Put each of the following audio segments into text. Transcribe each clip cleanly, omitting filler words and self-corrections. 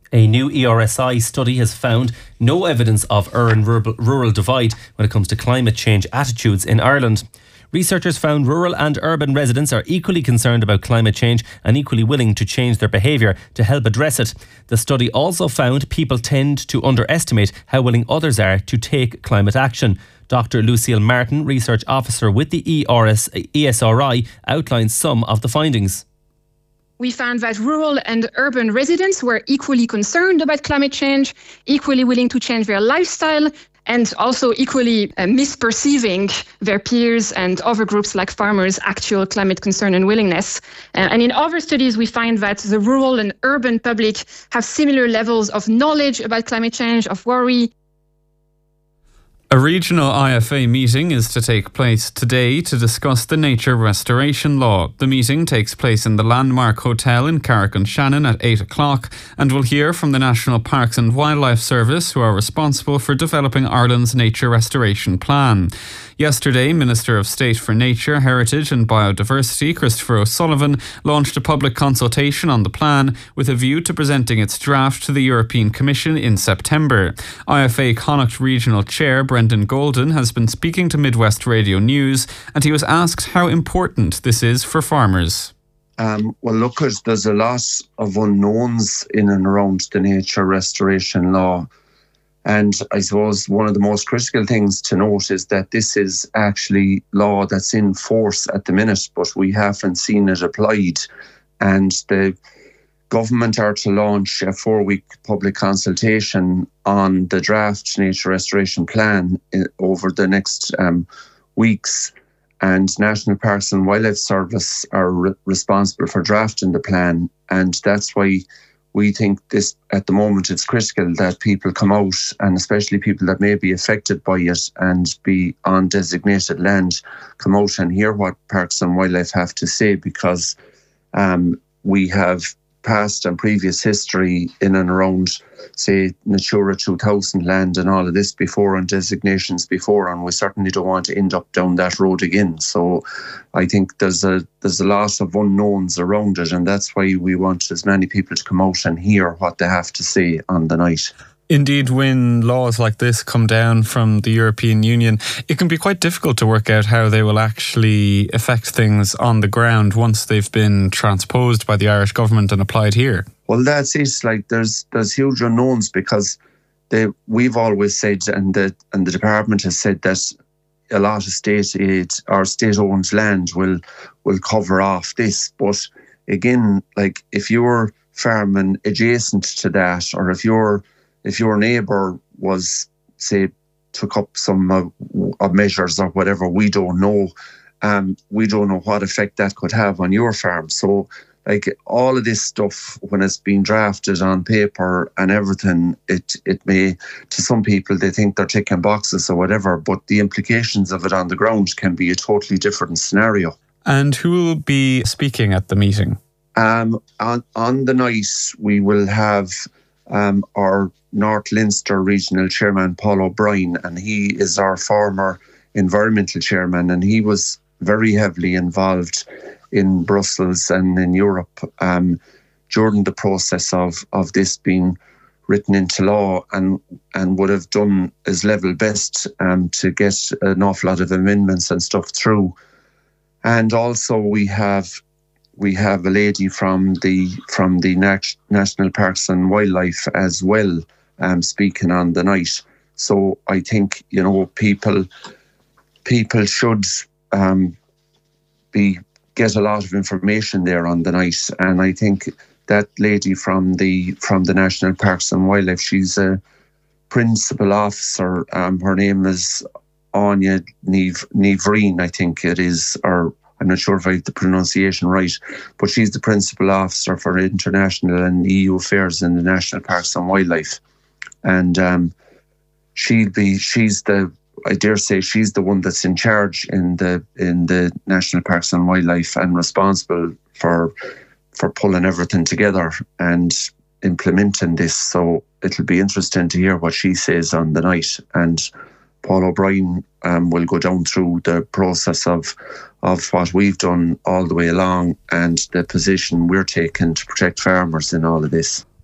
A new ERSI study has found no evidence of urban-rural divide when it comes to climate change attitudes in Ireland. Researchers found rural and urban residents are equally concerned about climate change and equally willing to change their behaviour to help address it. The study also found people tend to underestimate how willing others are to take climate action. Dr. Lucille Martin, Research Officer with the ESRI, outlines some of the findings. We found that rural and urban residents were equally concerned about climate change, equally willing to change their lifestyle, and also equally misperceiving their peers and other groups like farmers' actual climate concern and willingness. And in other studies, we find that the rural and urban public have similar levels of knowledge about climate change, of worry. A regional IFA meeting is to take place today to discuss the nature restoration law. The meeting takes place in the Landmark Hotel in Carrick-on-Shannon at 8 o'clock and will hear from the National Parks and Wildlife Service, who are responsible for developing Ireland's nature restoration plan. Yesterday, Minister of State for Nature, Heritage and Biodiversity, Christopher O'Sullivan, launched a public consultation on the plan with a view to presenting its draft to the European Commission in September. IFA Connacht Regional Chair Brendan Golden has been speaking to Midwest Radio News, and he was asked how important this is for farmers. Well, look, there's a lot of unknowns in and around the nature restoration law. And I suppose one of the most critical things to note is that this is actually law that's in force at the minute, but we haven't seen it applied. And the government are to launch a 4-week public consultation on the draft nature restoration plan over the next weeks. And National Parks and Wildlife Service are responsible for drafting the plan. And that's why we think this, at the moment, it's critical that people come out, and especially people that may be affected by it and be on designated land, come out and hear what Parks and Wildlife have to say, because we have past and previous history in and around, say, Natura 2000 land and all of this before, and designations before, and we certainly don't want to end up down that road again. So I think there's a lot of unknowns around it, and that's why we want as many people to come out and hear what they have to say on the night. Indeed, when laws like this come down from the European Union, it can be quite difficult to work out how they will actually affect things on the ground once they've been transposed by the Irish government and applied here. Well, that's it. Like, there's huge unknowns, because we've always said, and the department has said, that a lot of state aid or state-owned land will cover off this. But again, like, if you're farming adjacent to that, or if your neighbour was, say, took up some measures or whatever, we don't know. We don't know what effect that could have on your farm. So, like, all of this stuff, when it's been drafted on paper and everything, it may, to some people, they think they're ticking boxes or whatever, but the implications of it on the ground can be a totally different scenario. And who will be speaking at the meeting? On the night, we will have our North Leinster Regional Chairman, Paul O'Brien, and he is our former environmental chairman, and he was very heavily involved in Brussels and in Europe during the process of this being written into law, and would have done his level best to get an awful lot of amendments and stuff through. And also we have a lady from the National Parks and Wildlife as well, speaking on the night. So I think, people should get a lot of information there on the night. And I think that lady from the National Parks and Wildlife, she's a principal officer. Her name is Anya Nivreen, I think it is, or I'm not sure if I have the pronunciation right, but she's the principal officer for international and EU affairs in the National Parks and Wildlife. And she's the one that's in charge in the National Parks and Wildlife, and responsible for pulling everything together and implementing this. So it'll be interesting to hear what she says on the night. And Paul O'Brien will go down through the process of what we've done all the way along, and the position we're taking to protect farmers in all of this.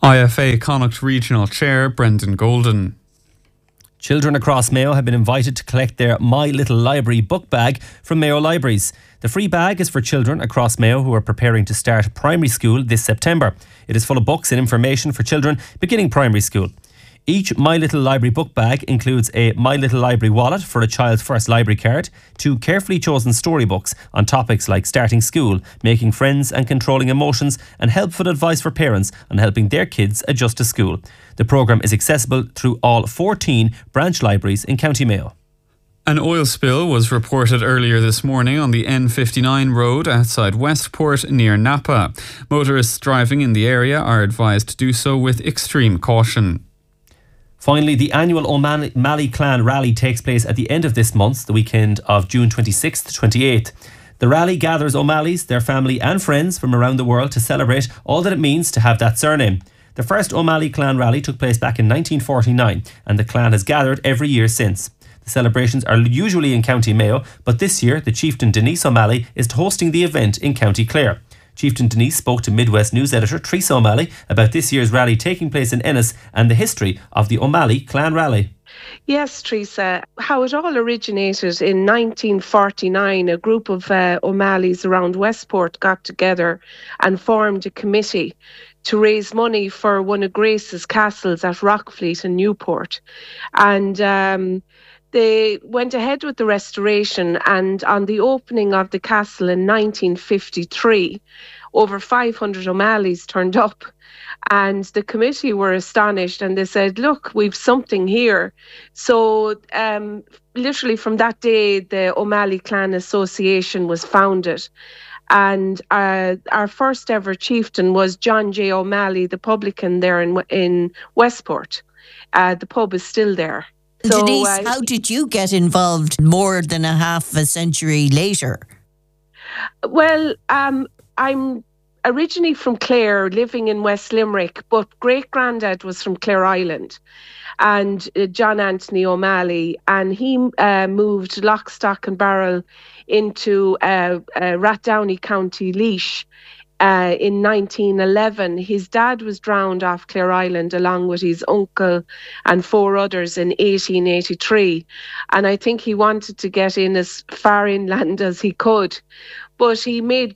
IFA Connacht Regional Chair Brendan Golden. Children across Mayo have been invited to collect their My Little Library book bag from Mayo Libraries. The free bag is for children across Mayo who are preparing to start primary school this September. It is full of books and information for children beginning primary school. Each My Little Library book bag includes a My Little Library wallet for a child's first library card, 2 carefully chosen storybooks on topics like starting school, making friends and controlling emotions, and helpful advice for parents on helping their kids adjust to school. The programme is accessible through all 14 branch libraries in County Mayo. An oil spill was reported earlier this morning on the N59 road outside Westport near Napa. Motorists driving in the area are advised to do so with extreme caution. Finally, the annual O'Malley Clan Rally takes place at the end of this month, the weekend of June 26th to 28th. The rally gathers O'Malleys, their family and friends from around the world to celebrate all that it means to have that surname. The first O'Malley Clan Rally took place back in 1949 and the clan has gathered every year since. The celebrations are usually in County Mayo, but this year the chieftain Denise O'Malley is hosting the event in County Clare. Chieftain Denise spoke to Midwest News editor Teresa O'Malley about this year's rally taking place in Ennis and the history of the O'Malley Clan Rally. Yes, Teresa. How it all originated in 1949, a group of O'Malleys around Westport got together and formed a committee to raise money for one of Grace's castles at Rockfleet in Newport. And they went ahead with the restoration, and on the opening of the castle in 1953, over 500 O'Malleys turned up, and the committee were astonished and they said, look, we've something here. So literally from that day, the O'Malley Clan Association was founded. And our first ever chieftain was John J. O'Malley, the publican there in Westport. The pub is still there. So, Denise, how did you get involved more than a half a century later? Well, I'm originally from Clare, living in West Limerick, but great-granddad was from Clare Island, and John Anthony O'Malley, and he moved lock, stock and barrel into Rathdowney, County Laois. In 1911, his dad was drowned off Clare Island along with his uncle and 4 others in 1883. And I think he wanted to get in as far inland as he could. But he made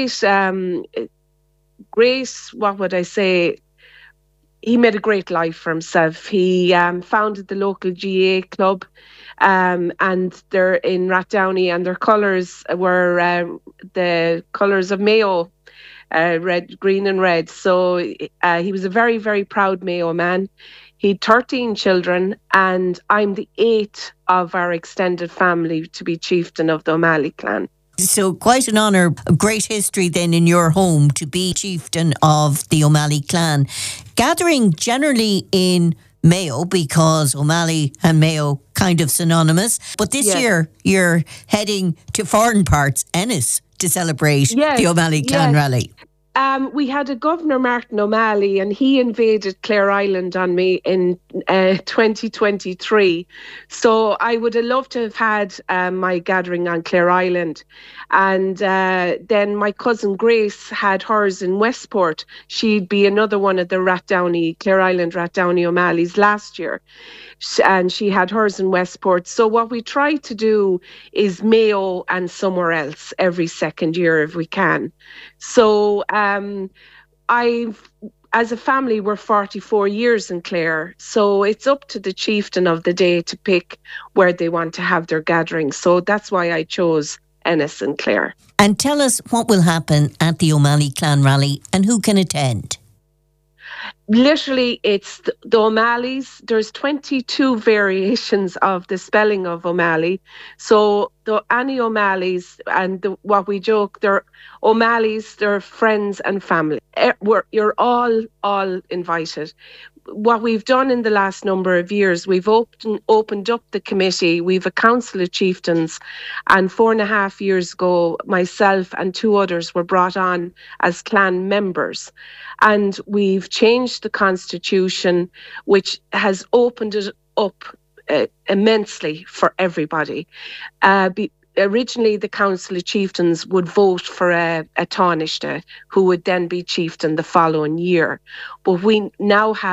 he made a great life for himself. He founded the local GA club, and they're in Rathdowney, and their colours were the colours of Mayo. Red, green and red. So he was a very, very proud Mayo man. He had 13 children, and I'm the 8th of our extended family to be chieftain of the O'Malley clan. So quite an honour, a great history then in your home to be chieftain of the O'Malley clan. Gathering generally in Mayo, because O'Malley and Mayo kind of synonymous. But this year you're heading to foreign parts, Ennis, to celebrate the O'Malley Clan Rally. We had a Governor, Martin O'Malley, and he invaded Clare Island on me in 2023. So I would have loved to have had my gathering on Clare Island. And then my cousin Grace had hers in Westport. She'd be another one of the Clare Island Rathdowney O'Malleys last year. And she had hers in Westport. So what we try to do is Mayo and somewhere else every second year if we can. So as a family, we're 44 years in Clare. So it's up to the chieftain of the day to pick where they want to have their gathering. So that's why I chose Ennis and Clare. And tell us what will happen at the O'Malley Clan Rally and who can attend. Literally, it's the O'Malleys. There's 22 variations of the spelling of O'Malley. So the Annie O'Malleys, and what we joke, they're O'Malleys, they're friends and family. You're all invited. What we've done in the last number of years, we've opened up the committee. We've a council of chieftains, and 4.5 years ago, myself and 2 others were brought on as clan members. And we've changed the constitution, which has opened it up immensely for everybody. originally the Council of Chieftains would vote for a Taoiseach who would then be chieftain the following year. But we now have